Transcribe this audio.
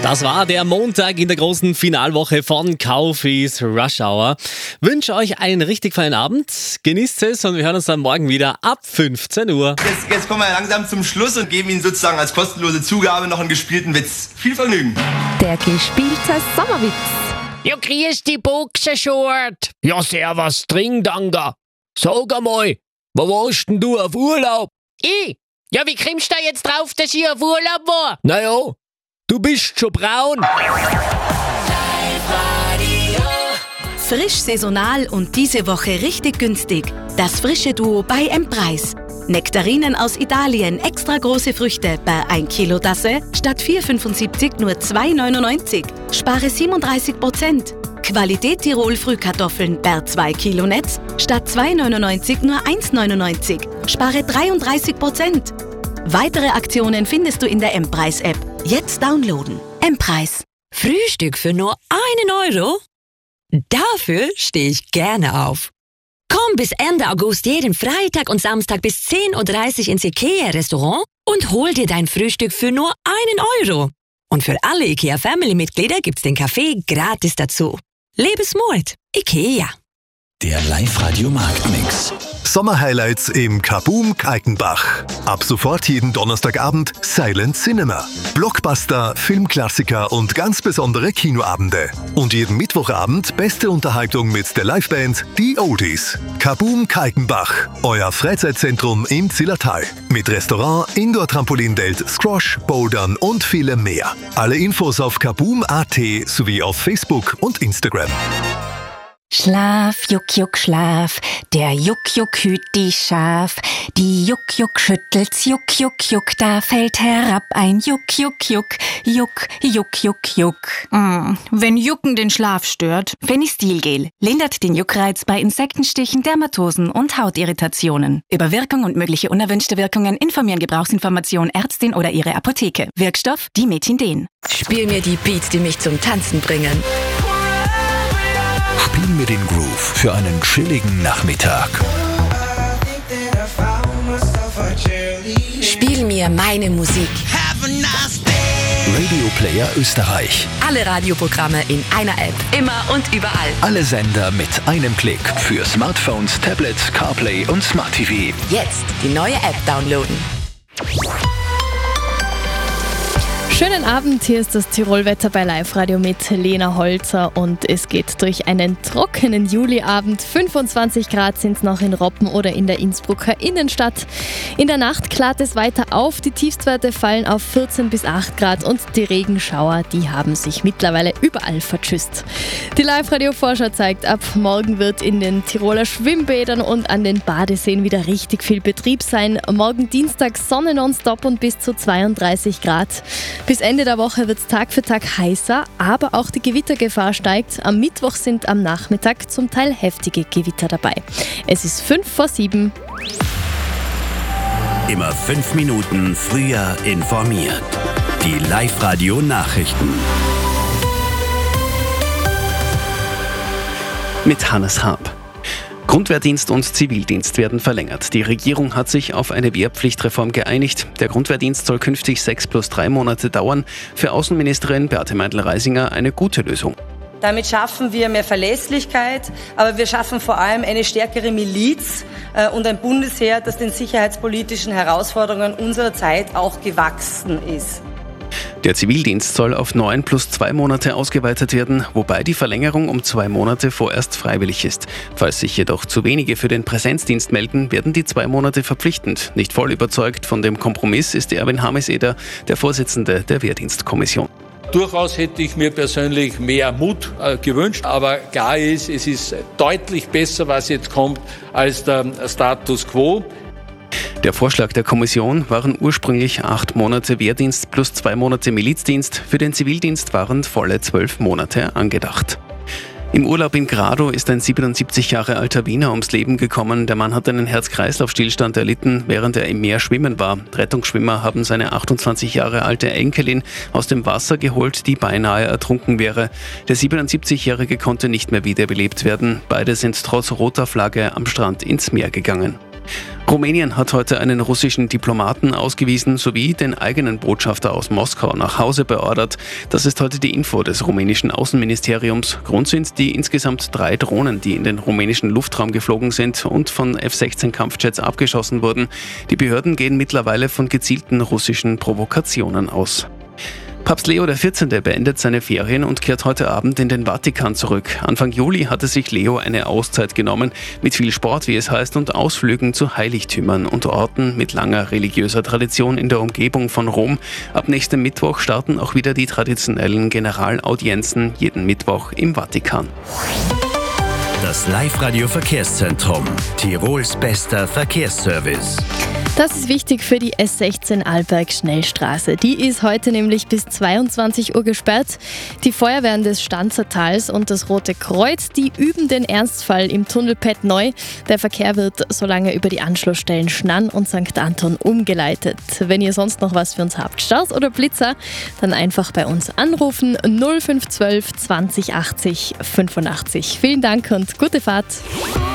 Das war der Montag in der großen Finalwoche von Kaufis Rush Hour. Wünsche euch einen richtig feinen Abend. Genießt es und wir hören uns dann morgen wieder ab 15 Uhr. Jetzt kommen wir langsam zum Schluss und geben Ihnen sozusagen als kostenlose Zugabe noch einen gespielten Witz. Viel Vergnügen. Der gespielte Sommerwitz. Ja, grüß die Boxershort. Ja, servus, Stringdanger. Sag einmal, wo warst denn du auf Urlaub? Ich? Ja, wie kommst du da jetzt drauf, dass ich auf Urlaub war? Naja, du bist schon braun. Frisch, saisonal und diese Woche richtig günstig. Das frische Duo bei M-Preis. Nektarinen aus Italien, extra große Früchte bei 1 Kilo Tasse statt 4,75 nur 2,99. Spare 37%. Qualität Tirol Frühkartoffeln per 2 Kilo Netz statt 2,99 nur 1,99. Spare 33%. Weitere Aktionen findest du in der M-Preis-App. Jetzt downloaden. M-Preis. Frühstück für nur 1 Euro? Dafür stehe ich gerne auf. Komm bis Ende August jeden Freitag und Samstag bis 10.30 Uhr ins IKEA-Restaurant und hol dir dein Frühstück für nur 1 Euro. Und für alle IKEA-Family-Mitglieder gibt's den Kaffee gratis dazu. Lebes Mut, IKEA. Der Live-Radio-Marktmix. Sommerhighlights im Kaboom Kaltenbach. Ab sofort jeden Donnerstagabend Silent Cinema. Blockbuster, Filmklassiker und ganz besondere Kinoabende. Und jeden Mittwochabend beste Unterhaltung mit der Liveband Die Oldies. Kaboom Kaltenbach, euer Freizeitzentrum im Zillertal. Mit Restaurant, Indoor-Trampolindelt, Squash, Bouldern und vielem mehr. Alle Infos auf kaboom.at sowie auf Facebook und Instagram. Schlaf, Juck, Juck, Schlaf, der Juck, Juck hüt die Schaf. Die Juck, Juck schüttelt's, Juck, Juck, Juck, da fällt herab ein Juck, Juck, Juck, Juck, Juck, Juck, Juck. Wenn Jucken den Schlaf stört. Fenistilgel lindert den Juckreiz bei Insektenstichen, Dermatosen und Hautirritationen. Über Wirkung und mögliche unerwünschte Wirkungen informieren Gebrauchsinformation Ärztin oder ihre Apotheke. Wirkstoff Dimethinden. Spiel mir die Beats, die mich zum Tanzen bringen. Spiel mir den Groove für einen chilligen Nachmittag. Spiel mir meine Musik. Radio Player Österreich. Alle Radioprogramme in einer App. Immer und überall. Alle Sender mit einem Klick. Für Smartphones, Tablets, CarPlay und Smart TV. Jetzt die neue App downloaden. Schönen Abend, hier ist das Tirolwetter bei Live-Radio mit Lena Holzer und es geht durch einen trockenen Juliabend. 25 Grad sind es noch in Roppen oder in der Innsbrucker Innenstadt. In der Nacht klart es weiter auf, die Tiefstwerte fallen auf 14 bis 8 Grad und die Regenschauer, die haben sich mittlerweile überall vertschüsst. Die Live-Radio-Vorschau zeigt, ab morgen wird in den Tiroler Schwimmbädern und an den Badeseen wieder richtig viel Betrieb sein. Morgen Dienstag Sonne nonstop und bis zu 32 Grad. Bis Ende der Woche wird es Tag für Tag heißer, aber auch die Gewittergefahr steigt. Am Mittwoch sind am Nachmittag zum Teil heftige Gewitter dabei. Es ist 6:55. Immer 5 Minuten früher informiert. Die Live-Radio-Nachrichten. Mit Hannes Haab. Grundwehrdienst und Zivildienst werden verlängert. Die Regierung hat sich auf eine Wehrpflichtreform geeinigt. Der Grundwehrdienst soll künftig 6 + 3 Monate dauern. Für Außenministerin Beate Meindl-Reisinger eine gute Lösung. Damit schaffen wir mehr Verlässlichkeit, aber wir schaffen vor allem eine stärkere Miliz und ein Bundesheer, das den sicherheitspolitischen Herausforderungen unserer Zeit auch gewachsen ist. Der Zivildienst soll auf 9 + 2 Monate ausgeweitet werden, wobei die Verlängerung um 2 Monate vorerst freiwillig ist. Falls sich jedoch zu wenige für den Präsenzdienst melden, werden die 2 Monate verpflichtend. Nicht voll überzeugt von dem Kompromiss ist Erwin Hameseder, der Vorsitzende der Wehrdienstkommission. Durchaus hätte ich mir persönlich mehr Mut gewünscht, aber klar ist, es ist deutlich besser, was jetzt kommt, als der Status quo. Der Vorschlag der Kommission waren ursprünglich 8 Monate Wehrdienst plus 2 Monate Milizdienst. Für den Zivildienst waren volle 12 Monate angedacht. Im Urlaub in Grado ist ein 77 Jahre alter Wiener ums Leben gekommen. Der Mann hat einen Herz-Kreislauf-Stillstand erlitten, während er im Meer schwimmen war. Rettungsschwimmer haben seine 28 Jahre alte Enkelin aus dem Wasser geholt, die beinahe ertrunken wäre. Der 77-Jährige konnte nicht mehr wiederbelebt werden. Beide sind trotz roter Flagge am Strand ins Meer gegangen. Rumänien hat heute einen russischen Diplomaten ausgewiesen sowie den eigenen Botschafter aus Moskau nach Hause beordert. Das ist heute die Info des rumänischen Außenministeriums. Grund sind die insgesamt 3 Drohnen, die in den rumänischen Luftraum geflogen sind und von F-16-Kampfjets abgeschossen wurden. Die Behörden gehen mittlerweile von gezielten russischen Provokationen aus. Papst Leo XIV. Beendet seine Ferien und kehrt heute Abend in den Vatikan zurück. Anfang Juli hatte sich Leo eine Auszeit genommen, mit viel Sport, wie es heißt, und Ausflügen zu Heiligtümern und Orten mit langer religiöser Tradition in der Umgebung von Rom. Ab nächstem Mittwoch starten auch wieder die traditionellen Generalaudienzen jeden Mittwoch im Vatikan. Das Live-Radio-Verkehrszentrum, Tirols bester Verkehrsservice. Das ist wichtig für die S16 Arlberg-Schnellstraße. Die ist heute nämlich bis 22 Uhr gesperrt. Die Feuerwehren des Stanzertals und das Rote Kreuz, die üben den Ernstfall im Tunnel Pett neu. Der Verkehr wird solange über die Anschlussstellen Schnann und St. Anton umgeleitet. Wenn ihr sonst noch was für uns habt, Staus oder Blitzer, dann einfach bei uns anrufen 0512 20 80 85. Vielen Dank und gute Fahrt.